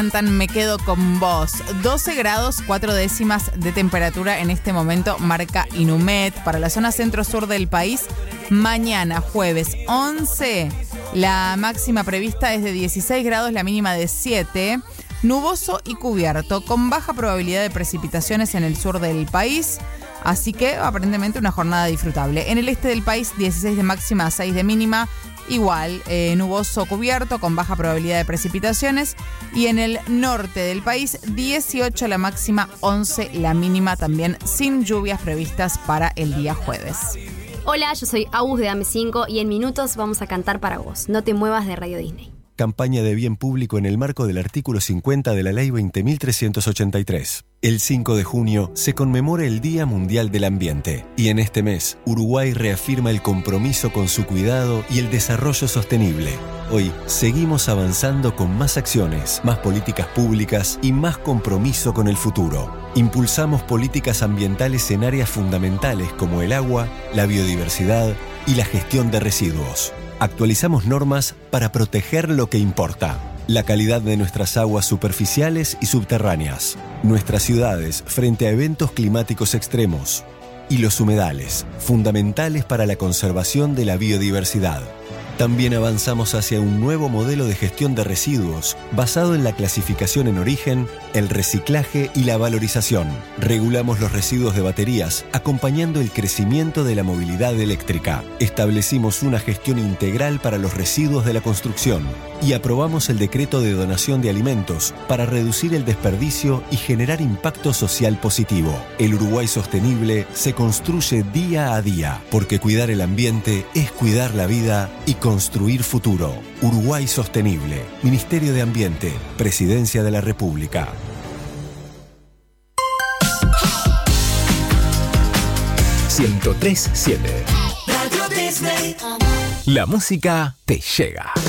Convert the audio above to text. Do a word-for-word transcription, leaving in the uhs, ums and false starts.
Cantan Me Quedo Con Vos. doce grados, cuatro décimas de temperatura en este momento marca Inumet. Para la zona centro-sur del país, mañana jueves once, la máxima prevista es de dieciséis grados, la mínima de siete. Nuboso y cubierto, con baja probabilidad de precipitaciones en el sur del país. Así que aparentemente una jornada disfrutable. En el este del país, dieciséis de máxima, seis de mínima. Igual, eh, nuboso cubierto con baja probabilidad de precipitaciones. Y en el norte del país, dieciocho la máxima, once la mínima, también sin lluvias previstas para el día jueves. Hola, yo soy Agus de Dame cinco y en minutos vamos a cantar para vos. No te muevas de Radio Disney. Campaña de bien público en el marco del artículo cincuenta de la Ley veinte mil trescientos ochenta y tres. El cinco de junio se conmemora el Día Mundial del Ambiente y en este mes Uruguay reafirma el compromiso con su cuidado y el desarrollo sostenible. Hoy seguimos avanzando con más acciones, más políticas públicas y más compromiso con el futuro. Impulsamos políticas ambientales en áreas fundamentales como el agua, la biodiversidad y la gestión de residuos. Actualizamos normas para proteger lo que importa. La calidad de nuestras aguas superficiales y subterráneas. Nuestras ciudades frente a eventos climáticos extremos. Y los humedales, fundamentales para la conservación de la biodiversidad. También avanzamos hacia un nuevo modelo de gestión de residuos basado en la clasificación en origen, el reciclaje y la valorización. Regulamos los residuos de baterías, acompañando el crecimiento de la movilidad eléctrica. Establecimos una gestión integral para los residuos de la construcción y aprobamos el decreto de donación de alimentos para reducir el desperdicio y generar impacto social positivo. El Uruguay sostenible se construye día a día, porque cuidar el ambiente es cuidar la vida y construir futuro. Uruguay Sostenible. Ministerio de Ambiente. Presidencia de la República. ciento tres punto siete. Radio Disney. La música te llega.